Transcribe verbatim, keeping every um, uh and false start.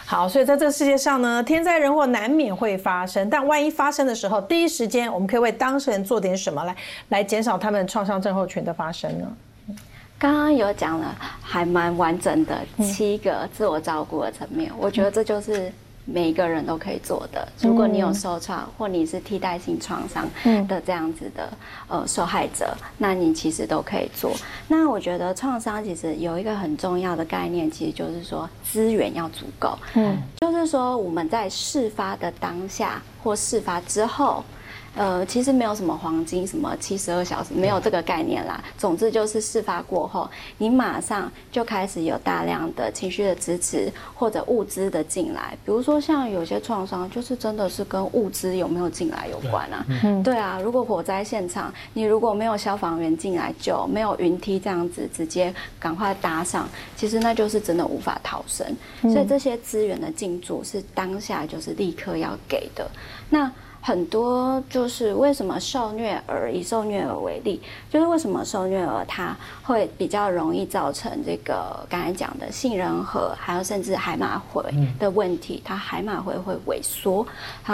好，所以在这个世界上呢，天灾人祸难免会发生，但万一发生的时候，第一时间我们可以为当事人做点什么来来减少他们创伤症候群的发生呢？ 刚刚有讲了还蛮完整的七个自我照顾的层面，我觉得这就是每一个人都可以做的。如果你有受创，或你是替代性创伤的这样子的呃受害者，那你其实都可以做。那我觉得创伤其实有一个很重要的概念，其实就是说资源要足够。嗯，就是说我们在事发的当下或事发之后。呃，其实没有什么黄金，什么七十二小时，没有这个概念啦。总之就是事发过后，你马上就开始有大量的情绪的支持或者物资的进来。比如说像有些创伤，就是真的是跟物资有没有进来有关啊。嗯，对啊，如果火灾现场，你如果没有消防员进来救，没有云梯这样子直接赶快搭上，其实那就是真的无法逃生。所以这些资源的进驻是当下就是立刻要给的。那很多就是为什么受虐儿，以受虐儿为例，就是为什么受虐儿他会比较容易造成这个刚才讲的杏仁核，还有甚至海马回的问题，它海马回会萎缩，